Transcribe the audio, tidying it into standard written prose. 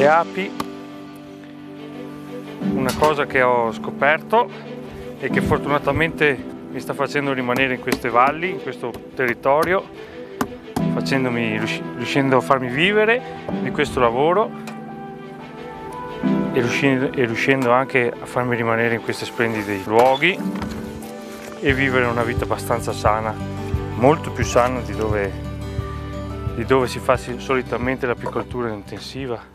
le api, una cosa che ho scoperto e che fortunatamente mi sta facendo rimanere in queste valli, in questo territorio, riuscendo a farmi vivere di questo lavoro e riuscendo anche a farmi rimanere in questi splendidi luoghi e vivere una vita abbastanza sana, molto più sana di dove si fa solitamente l'apicoltura intensiva.